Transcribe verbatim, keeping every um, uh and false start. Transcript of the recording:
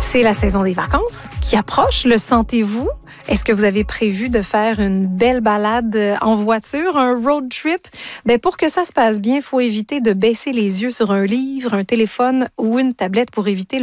C'est la saison des vacances qui approche. Le sentez-vous? Est-ce que vous avez prévu de faire une belle balade en voiture, un road trip? Bien, pour que ça se passe bien, il faut éviter de baisser les yeux sur un livre, un téléphone ou une tablette pour éviter